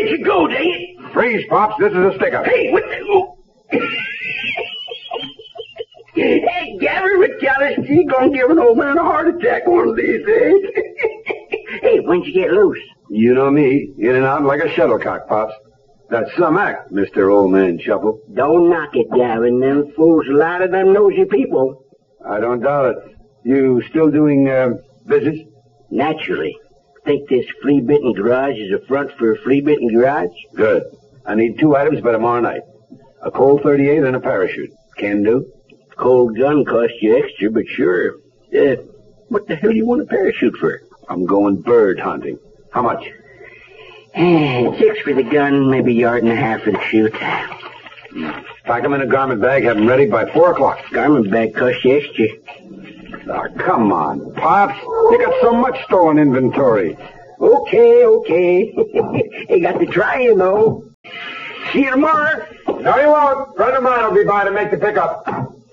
should go, dang it. Freeze, Pops. This is a stick-up. Hey, what the... Oh. Hey, Gary McAllister gonna give an old man a heart attack one of these days. Hey, when'd you get loose? You know me, in and out like a shuttlecock, Pops. That's some act, Mr. Old Man Shuffle. Don't knock it, Gavin. Them fools, a lot of them nosy people. I don't doubt it. You still doing, business? Naturally. Think this flea-bitten garage is a front for a flea-bitten garage? Good. I need 2 items by tomorrow night. A Colt 38 and a parachute. Can do? Cold gun costs you extra, but sure. What the hell do you want a parachute for? I'm going bird hunting. How much? 6 for the gun, maybe a yard and a half for the chute. Pack them in a garment bag, have them ready by 4 o'clock. Garment bag costs you extra. Oh, come on, Pops. You got so much stolen inventory. Okay. You got to try, you know. See you tomorrow. No, you won't. Friend of mine will be by to make the pickup.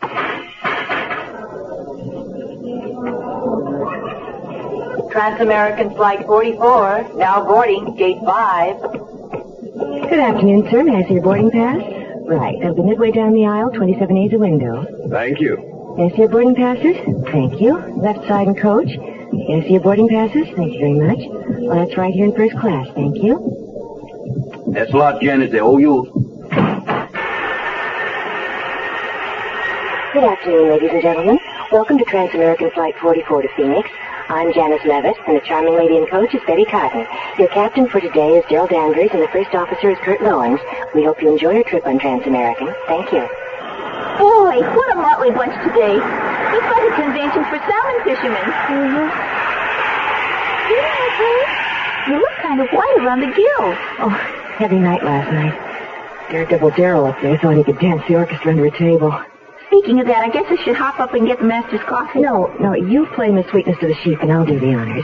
Trans-American Flight 44, now boarding, Gate 5. Good afternoon, sir. May I see your boarding pass? Right. That'll be midway down the aisle, 27A's a window. Thank you. May I see your boarding passes? Thank you. Left side and coach. May I see your boarding passes? Thank you very much. Well, that's right here in first class. Thank you. That's a lot, Janice. They owe you. Good afternoon, ladies and gentlemen. Welcome to Trans-American Flight 44 to Phoenix. I'm Janice Levitt, and the charming lady in coach is Betty Cotton. Your captain for today is Gerald Andrews, and the first officer is Kurt Lowens. We hope you enjoy your trip on Trans-American. Thank you. Boy, what a motley bunch today. Looks like a convention for salmon fishermen. Mm-hmm. You look kind of white around the gills. Oh, heavy night last night. Daredevil Darrell up there thought he could dance the orchestra under a table. Speaking of that, I guess I should hop up and get the master's coffee. No, you play Miss Sweetness to the Sheep, and I'll do the honors.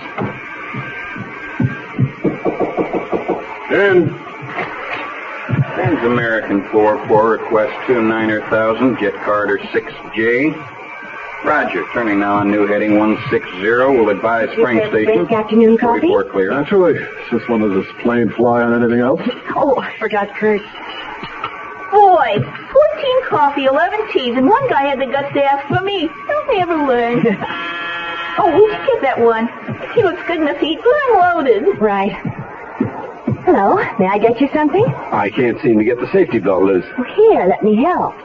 And Trans-American 44, request 29,000, Jet Carter 6J. Roger, turning now on new heading 160. We'll advise Spring Station. Great afternoon coffee? 44 clear. Naturally. Since when does this plane fly on anything else? Oh, I forgot Kurt. Boy, 14 coffee, 11 teas, and one guy had the guts to ask for me. Don't they ever learn? Oh, we should get that one. He looks good enough to eat, but I'm loaded. Right. Hello, may I get you something? I can't seem to get the safety belt loose. Well, here, let me help.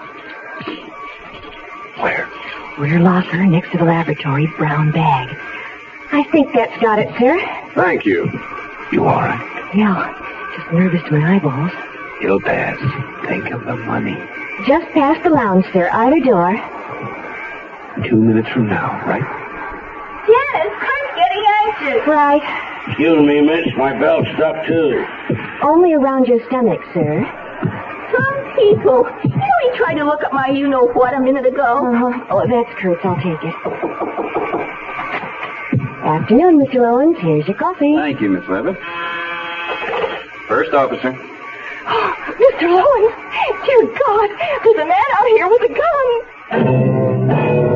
Where? Rear locker next to the laboratory, brown bag. I think that's got it, sir. Thank you. You all right? Yeah, just nervous to my eyeballs. It'll pass. Think of the money. Just past the lounge, sir. Either door. 2 minutes from now, right? Yes, Kurt's getting anxious. Right. Excuse me, miss. My belt's stuck, too. Only around your stomach, sir. Some people. You know, he tried to look up my you-know-what a minute ago. Uh-huh. Oh, that's Kurt's. I'll take it. Afternoon, Mr. Owens. Here's your coffee. Thank you, Miss Levitt. First officer. Mr. Owens! Dear God! There's a man out here with a gun!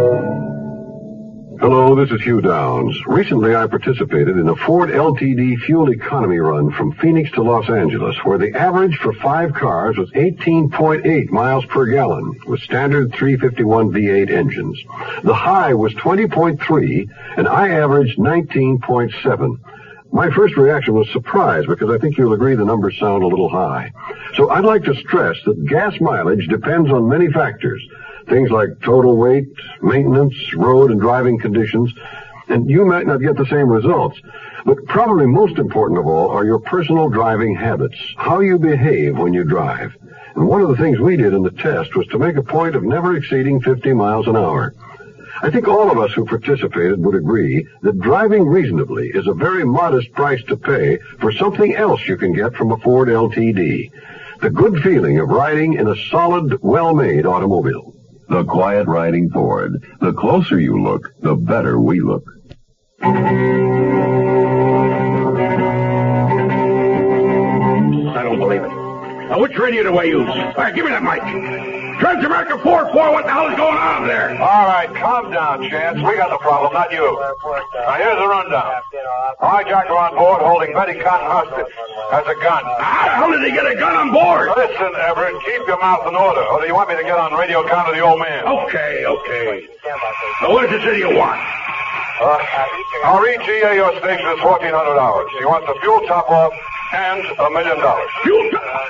Hello, this is Hugh Downs. Recently, I participated in a Ford LTD fuel economy run from Phoenix to Los Angeles, where the average for 5 cars was 18.8 miles per gallon, with standard 351 V8 engines. The high was 20.3, and I averaged 19.7. My first reaction was surprise, because I think you'll agree the numbers sound a little high. So I'd like to stress that gas mileage depends on many factors. Things like total weight, maintenance, road and driving conditions, and you might not get the same results. But probably most important of all are your personal driving habits, how you behave when you drive. And one of the things we did in the test was to make a point of never exceeding 50 miles an hour. I think all of us who participated would agree that driving reasonably is a very modest price to pay for something else you can get from a Ford LTD. The good feeling of riding in a solid, well-made automobile. The quiet riding Ford. The closer you look, the better we look. I don't believe it. Now, which radio do I use? All right, give me that mic. Transamerica 4-4, what the hell is going on there? All right, calm down, Chance. We got the problem, not you. Now, here's the rundown. A hijacker on board holding Betty Cotton hostage. Has a gun. How the hell did he get a gun on board? Listen, Everett, keep your mouth in order, or do you want me to get on radio count of the old man? Okay. Now, what does it say you want? Our ETA your station is $1,400. He wants the fuel top off and $1 million. Fuel?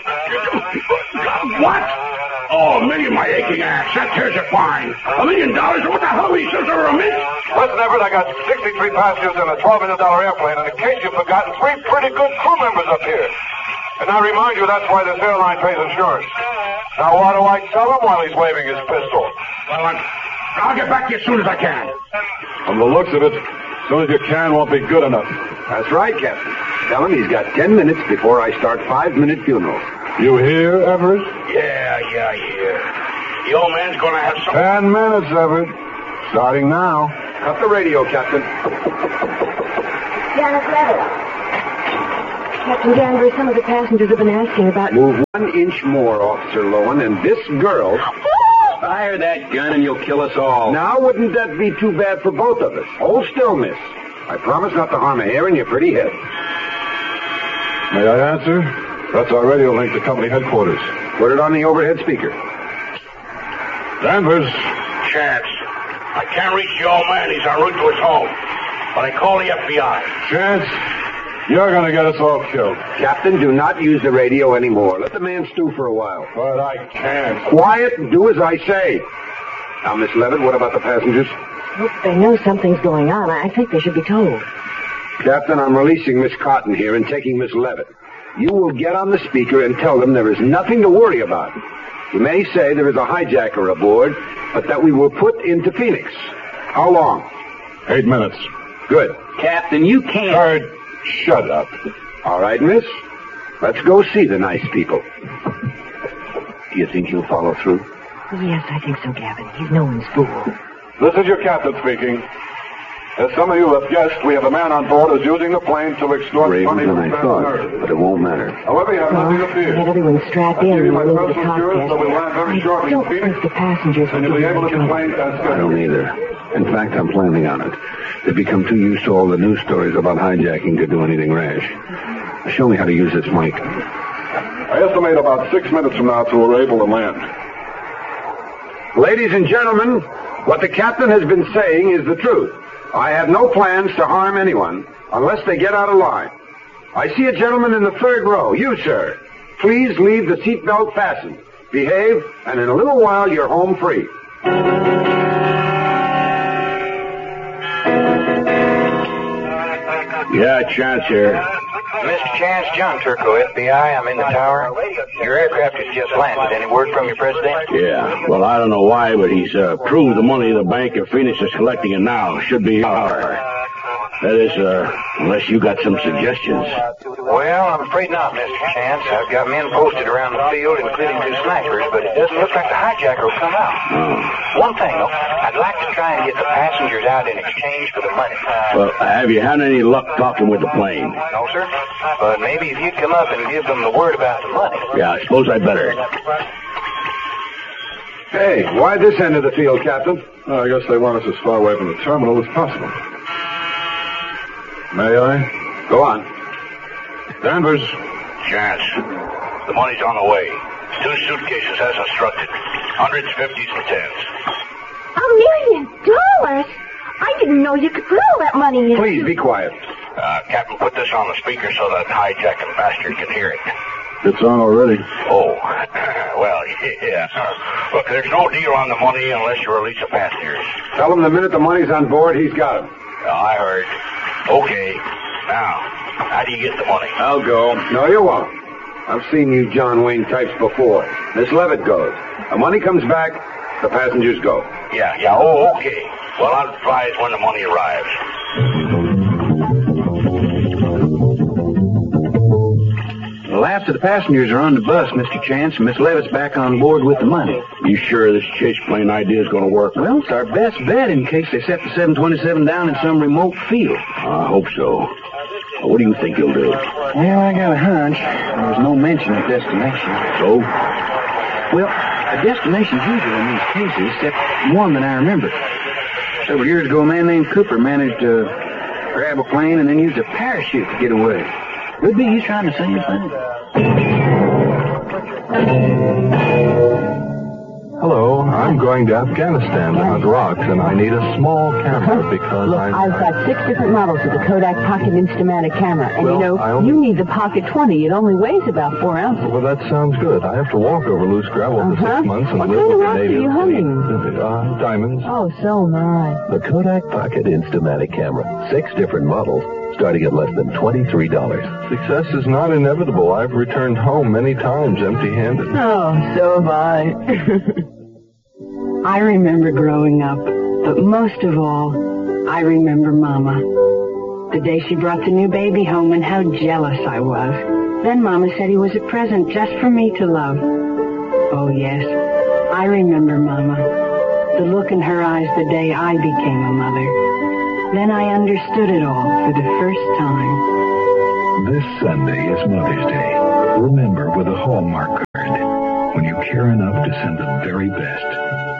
What? Oh, $1 million, my aching ass. That tears it fine. $1 million? What the hell are we supposed to remit? Listen, Everett, I got 63 passengers in a $12 million airplane, and in case you've forgotten, 3 pretty good crew members up here. And I remind you, that's why this airline pays insurance. Now, what do I tell him while he's waving his pistol? Well, I'll get back to you as soon as I can. From the looks of it, as soon as you can won't be good enough. That's right, Captain. Tell him he's got 10 minutes before I start 5-minute funeral. You hear, Everett? Yeah. The old man's gonna have some... 10 minutes, Everett. Starting now. Cut the radio, Captain. Janet Levitt. Captain Danvers, some of the passengers have been asking about... Move 1 inch more, Officer Lowen, and this girl... Fire that gun and you'll kill us all. Now, wouldn't that be too bad for both of us? Hold still, miss. I promise not to harm a hair in your pretty head. May I answer? That's our radio link to company headquarters. Put it on the overhead speaker. Danvers. Chance. I can't reach the old man. He's en route to his home. But I call the FBI. Chance, you're going to get us all killed. Captain, do not use the radio anymore. Let the man stew for a while. But I can't. Quiet and do as I say. Now, Miss Levitt, what about the passengers? Look, they know something's going on. I think they should be told. Captain, I'm releasing Miss Cotton here and taking Miss Levitt. You will get on the speaker and tell them there is nothing to worry about. You may say there is a hijacker aboard, but that we were put into Phoenix. How long? 8 minutes. Good. Captain, you can't... Third, shut up. All right, miss. Let's go see the nice people. Do you think you'll follow through? Yes, I think so, Gavin. He's no one's fool. This is your captain speaking. As some of you have guessed, we have a man on board who's using the plane to extort Braver money than from I thought, but it won't matter. However, you have nothing to fear. Get everyone strapped in I'll give you and my we'll leave the personal assurance that we'll land very cockpit. shortly I don't in Phoenix, think the passengers and will you'll be able to get trouble. plane as I scheduled. don't either. In fact, I'm planning on it. They've become too used to all the news stories about hijacking to do anything rash. Show me how to use this mic. I estimate about 6 minutes from now till we're able to land. Ladies and gentlemen, what the captain has been saying is the truth. I have no plans to harm anyone unless they get out of line. I see a gentleman in the 3rd row. You, sir. Please leave the seatbelt fastened. Behave, and in a little while you're home free. Yeah, Chance here. Mr. Chance, John Turco, FBI. I'm in the tower. Your aircraft has just landed. Any word from your president? Yeah, well, I don't know why, but he's proved the money the Bank of Phoenix is collecting it now should be ours. That is, unless you got some suggestions. Well, I'm afraid not, Mr. Chance. I've got men posted around the field, including 2 snipers, but it doesn't look like the hijacker will come out. Oh. One thing, though, I'd like to try and get the passengers out in exchange for the money. Well, have you had any luck talking with the plane? No, sir. But maybe if you'd come up and give them the word about the money. Yeah, I suppose I'd better. Hey, why this end of the field, Captain? I guess they want us as far away from the terminal as possible. May I? Go on. Danvers. Chance, the money's on the way. 2 suitcases as instructed. 100s, 50s, and 10s. $1 million? I didn't know you could put all that money in. Please, be quiet. Captain, put this on the speaker so that hijacking bastard can hear it. It's on already. Oh, well, yeah. Look, there's no deal on the money unless you release the passengers. Tell him the minute the money's on board, he's got it. I heard. Okay. Now, how do you get the money? I'll go. No, you won't. I've seen you John Wayne types before. Miss Levitt goes. The money comes back, the passengers go. Yeah. Oh, okay. Well, I'll advise when the money arrives. Well, after the passengers are on the bus, Mr. Chance, Miss Levitt's back on board with the money. You sure this chase plane idea is going to work? Well, it's our best bet in case they set the 727 down in some remote field. I hope so. What do you think he'll do? Well, I got a hunch. There's no mention of destination. So? Well, a destination's usual in these cases, except one that I remember. Several years ago, a man named Cooper managed to grab a plane and then used a parachute to get away. Could be he's trying to say anything. Hello, I'm going to Afghanistan to hunt rocks, and I need a small camera because Look, I've got 6 different models of the Kodak Pocket Instamatic camera, and Well, you need the Pocket 20. It only weighs about 4 ounces. Well, that sounds good. I have to walk over loose gravel for 6 months and What live kind of with rocks the are natives. you hunting? Diamonds. Oh, so am I. The Kodak Pocket Instamatic camera. 6 different models, starting at less than $23. Success is not inevitable. I've returned home many times empty-handed. Oh, so have I. I remember growing up, but most of all, I remember Mama. The day she brought the new baby home and how jealous I was. Then Mama said he was a present just for me to love. Oh, yes, I remember Mama. The look in her eyes the day I became a mother. Then I understood it all for the first time. This Sunday is Mother's Day. Remember with a Hallmark card, when you care enough to send the very best,